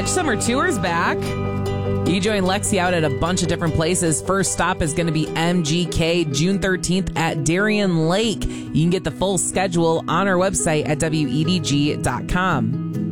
Edge Summer Tour's back. You can join Lexi out at a bunch of different places. First stop is going to be MGK, June 13th at Darien Lake. You can get the full schedule on our website at wedg.com.